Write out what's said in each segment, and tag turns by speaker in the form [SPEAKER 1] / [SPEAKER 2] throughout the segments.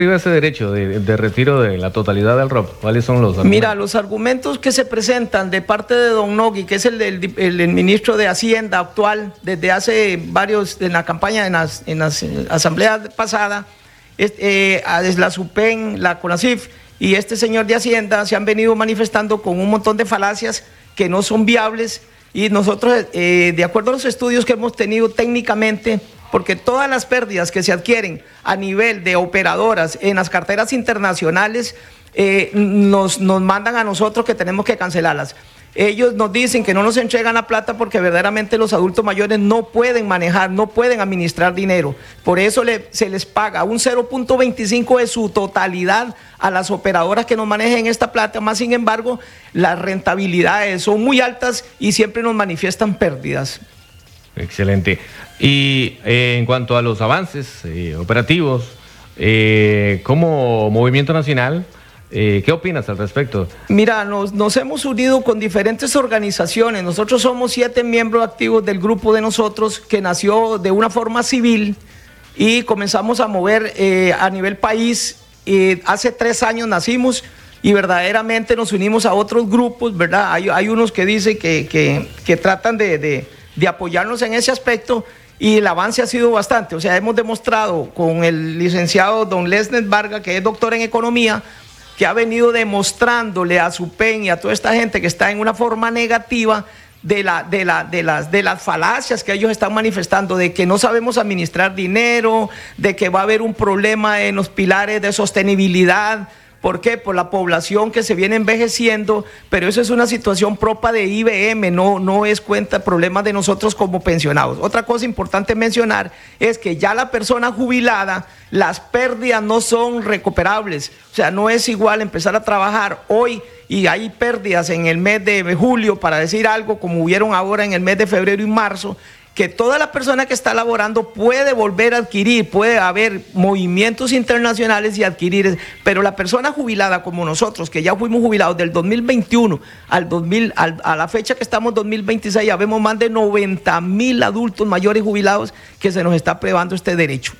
[SPEAKER 1] ese derecho de retiro de la totalidad del ROP? ¿Cuáles son los argumentos?
[SPEAKER 2] Mira, los argumentos que se presentan de parte de don Nogui, que es el ministro de Hacienda actual, desde hace varios, en la campaña, en las asambleas pasadas, la SUPEN, la CONACYF y este señor de Hacienda se han venido manifestando con un montón de falacias que no son viables, y nosotros, de acuerdo a los estudios que hemos tenido técnicamente, porque todas las pérdidas que se adquieren a nivel de operadoras en las carteras internacionales nos mandan a nosotros que tenemos que cancelarlas. Ellos nos dicen que no nos entregan la plata porque verdaderamente los adultos mayores no pueden manejar, no pueden administrar dinero. Por eso se les paga un 0.25 de su totalidad a las operadoras que nos manejen esta plata. Más sin embargo, las rentabilidades son muy altas y siempre nos manifiestan pérdidas.
[SPEAKER 1] Excelente. Y en cuanto a los avances operativos, como Movimiento Nacional, ¿qué opinas al respecto?
[SPEAKER 2] Mira, nos hemos unido con diferentes organizaciones. Nosotros somos 7 miembros activos del grupo de nosotros, que nació de una forma civil y comenzamos a mover a nivel país. Hace 3 años nacimos y verdaderamente nos unimos a otros grupos, ¿verdad? Hay unos que dicen que tratan de apoyarnos en ese aspecto, y el avance ha sido bastante. O sea, hemos demostrado con el licenciado don Lesnet Vargas, que es doctor en economía, que ha venido demostrándole a SUPEN y a toda esta gente que está en una forma negativa de las falacias que ellos están manifestando, de que no sabemos administrar dinero, de que va a haber un problema en los pilares de sostenibilidad. ¿Por qué? Por la población que se viene envejeciendo, pero eso es una situación propia de IBM, no es problema de nosotros como pensionados. Otra cosa importante mencionar es que ya la persona jubilada, las pérdidas no son recuperables. O sea, no es igual empezar a trabajar hoy y hay pérdidas en el mes de julio, para decir algo, como hubieron ahora en el mes de febrero y marzo, que toda la persona que está laborando puede volver a adquirir, puede haber movimientos internacionales y adquirir, pero la persona jubilada como nosotros, que ya fuimos jubilados del 2021 a la fecha que estamos 2026, ya vemos más de 90,000 adultos mayores jubilados que se nos está privando este derecho.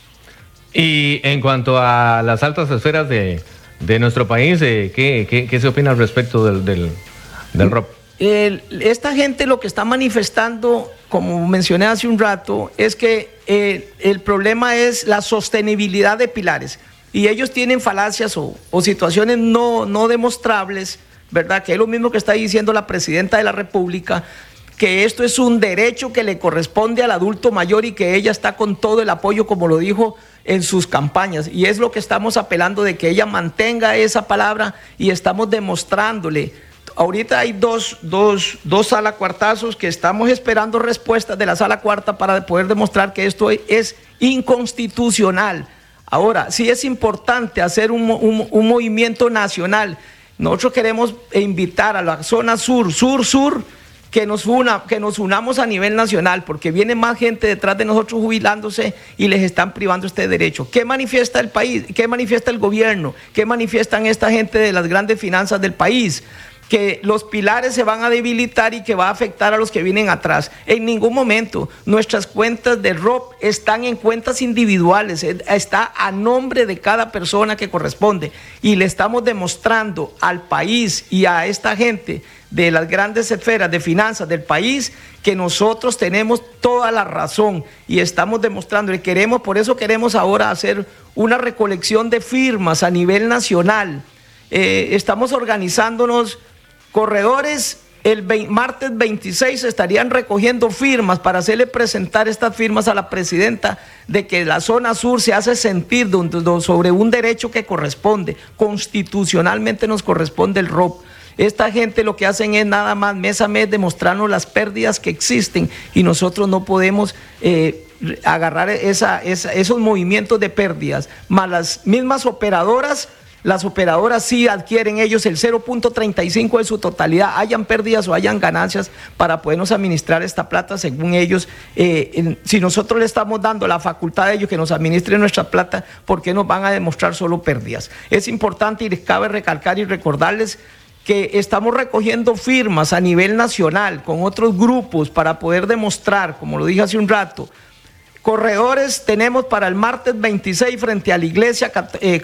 [SPEAKER 1] Y en cuanto a las altas esferas de nuestro país, ¿qué se opina al respecto del ROP?
[SPEAKER 2] Esta gente lo que está manifestando, como mencioné hace un rato, es que el problema es la sostenibilidad de pilares, y ellos tienen falacias o situaciones no demostrables, ¿verdad? Que es lo mismo que está diciendo la presidenta de la República, que esto es un derecho que le corresponde al adulto mayor y que ella está con todo el apoyo, como lo dijo en sus campañas, y es lo que estamos apelando, de que ella mantenga esa palabra, y estamos demostrándole. Ahorita hay dos sala cuartazos que estamos esperando respuestas de la sala cuarta para poder demostrar que esto es inconstitucional. Ahora, sí es importante hacer un movimiento nacional. Nosotros queremos invitar a la zona sur, que nos unamos a nivel nacional, porque viene más gente detrás de nosotros jubilándose y les están privando este derecho. ¿Qué manifiesta el país? ¿Qué manifiesta el gobierno? ¿Qué manifiestan esta gente de las grandes finanzas del país? Que los pilares se van a debilitar y que va a afectar a los que vienen atrás. En ningún momento. Nuestras cuentas de ROP están en cuentas individuales, está a nombre de cada persona que corresponde, y le estamos demostrando al país y a esta gente de las grandes esferas de finanzas del país que nosotros tenemos toda la razón, y estamos demostrando, y por eso queremos ahora hacer una recolección de firmas a nivel nacional. Estamos organizándonos. Corredores, el martes 26 estarían recogiendo firmas para hacerle presentar estas firmas a la presidenta, de que la zona sur se hace sentir sobre un derecho que corresponde, constitucionalmente nos corresponde el ROP. Esta gente lo que hacen es nada más mes a mes demostrarnos las pérdidas que existen, y nosotros no podemos agarrar esos movimientos de pérdidas, más las mismas operadoras. Las operadoras sí adquieren ellos el 0.35 de su totalidad, hayan pérdidas o hayan ganancias, para podernos administrar esta plata según ellos. Si nosotros le estamos dando la facultad a ellos que nos administren nuestra plata, ¿por qué nos van a demostrar solo pérdidas? Es importante, y les cabe recalcar y recordarles que estamos recogiendo firmas a nivel nacional con otros grupos para poder demostrar, como lo dije hace un rato. Corredores tenemos para el martes 26 frente a la iglesia